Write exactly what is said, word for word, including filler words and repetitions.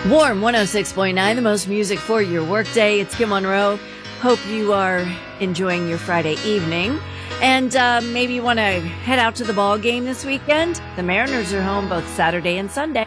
Warm one oh six point nine, the most music for your workday. It's Kim Monroe. Hope you are enjoying your Friday evening. And uh, maybe you want to head out to the ball game this weekend. The Mariners are home both Saturday and Sunday.